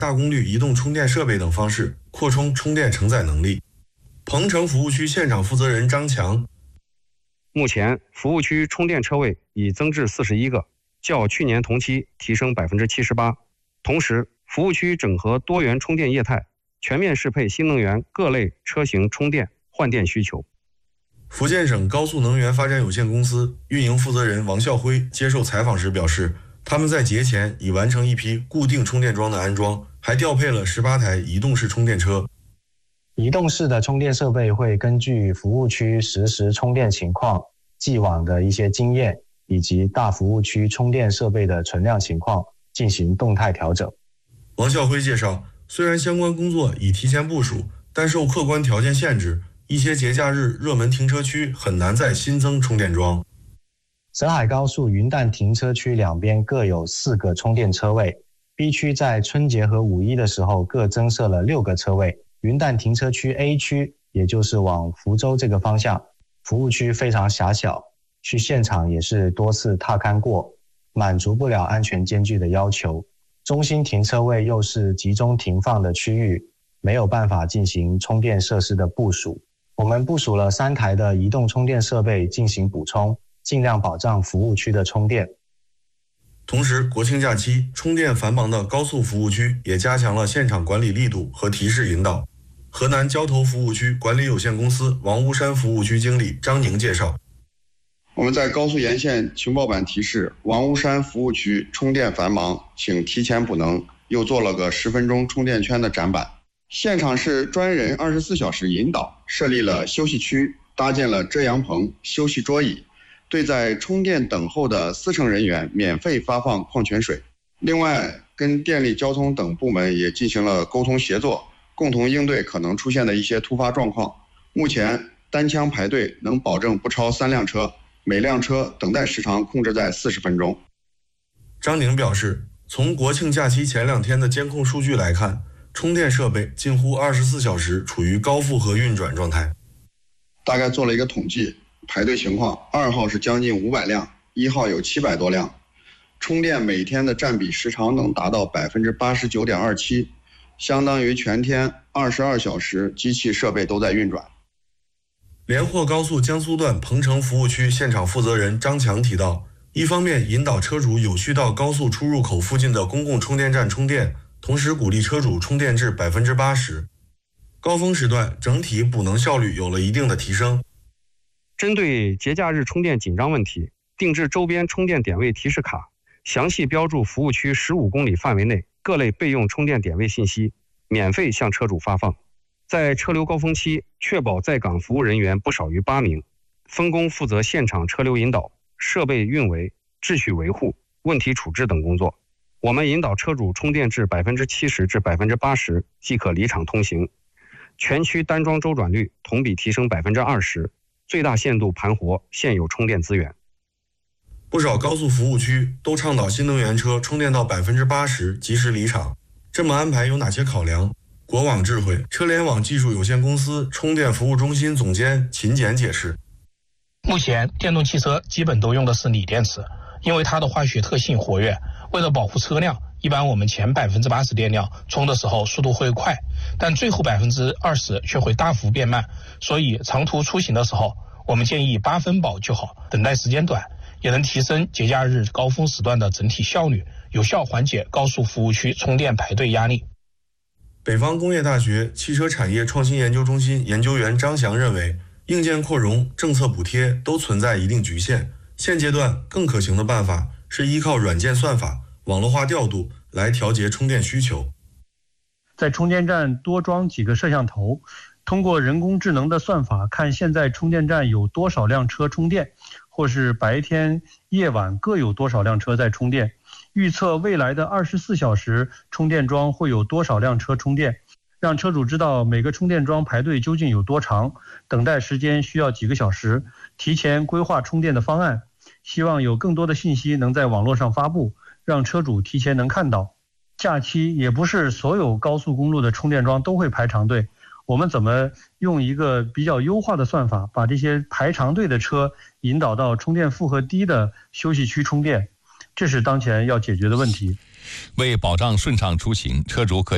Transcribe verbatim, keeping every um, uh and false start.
大功率移动充电设备等方式扩充充电承载能力。鹏城服务区现场负责人张强， 目前服务区充电车位已增至四十一个，较去年同期提升百分之七十八。同时，服务区整合多元充电业态，全面适配新能源各类车型充电换电需求。 福建省高速能源发展有限公司运营负责人王孝辉接受采访时表示，他们在节前已完成一批固定充电桩的安装，还调配了十八台移动式充电车。 移动式的充电设备会根据服务区实时充电情况、既往的一些经验以及大服务区充电设备的存量情况进行动态调整。 王孝辉介绍，虽然相关工作已提前部署，但受客观条件限制，一些节假日热门停车区很难再新增充电桩。 沈海高速云淡停车区两边各有四个充电车位 ，B 区在春节和五一的时候各增设了六个车位。云淡停车区 A 区，也就是往福州这个方向，服务区非常狭小，去现场也是多次踏勘过，满足不了安全间距的要求。中心停车位又是集中停放的区域，没有办法进行充电设施的部署。我们部署了三台的移动充电设备进行补充，尽量保障服务区的充电。 同时，国庆假期充电繁忙的高速服务区也加强了现场管理力度和提示引导。河南交投服务区管理有限公司王屋山服务区经理张宁介绍， 我们在高速沿线情报板提示王屋山服务区充电繁忙，请提前补能，又做了个十分钟充电圈的展板。现场是专人二十四小时引导，设立了休息区，搭建了遮阳棚、休息桌椅，对在充电等候的司乘人员免费发放矿泉水。另外，跟电力交通等部门也进行了沟通协作，共同应对可能出现的一些突发状况。目前单枪排队能保证不超三辆车，每辆车等待时长控制在四十分钟。 张宁表示，从国庆假期前两天的监控数据来看，充电设备近乎二十四小时处于高负荷运转状态。 大概做了一个统计，排队情况，二号是将近五百辆，一号有七百多辆，充电每天的占比时长能达到百分之八十九点二七。相当于全天二十二小时机器设备都在运转。 连霍高速江苏段鹏城服务区现场负责人张强提到，一方面引导车主有序到高速出入口附近的公共充电站充电，同时鼓励车主充电至百分之八十。高峰时段整体补能效率有了一定的提升。 针对节假日充电紧张问题，定制周边充电点位提示卡，详细标注服务区十五公里范围内各类备用充电点位信息，免费向车主发放。在车流高峰期，确保在岗服务人员不少于八名，分工负责现场车流引导、设备运维、秩序维护、问题处置等工作。我们引导车主充电至百分之七十至百分之八十即可离场通行。全区单桩周转率同比提升百分之二十，最大限度盘活现有充电资源。 不少高速服务区都倡导新能源车充电到百分之八十及时离场，这么安排有哪些考量？国网智慧车联网技术有限公司充电服务中心总监秦简解释， 目前电动汽车基本都用的是锂电池，因为它的化学特性活跃，为了保护车辆，一般我们前百分之八十电量充的时候速度会快，但最后百分之二十却会大幅变慢，所以长途出行的时候，我们建议八分饱就好，等待时间短，也能提升节假日高峰时段的整体效率，有效缓解高速服务区充电排队压力。 北方工业大学汽车产业创新研究中心研究员张翔认为，硬件扩容、政策补贴都存在一定局限，现阶段更可行的办法是依靠软件算法、网络化调度来调节充电需求。 在充电站多装几个摄像头，通过人工智能的算法看现在充电站有多少辆车充电，或是白天夜晚各有多少辆车在充电，预测未来的二十四小时充电桩会有多少辆车充电，让车主知道每个充电桩排队究竟有多长，等待时间需要几个小时，提前规划充电的方案。希望有更多的信息能在网络上发布，让车主提前能看到。假期也不是所有高速公路的充电桩都会排长队，我们怎么用一个比较优化的算法，把这些排长队的车引导到充电负荷低的休息区充电，这是当前要解决的问题。 为保障顺畅出行，车主可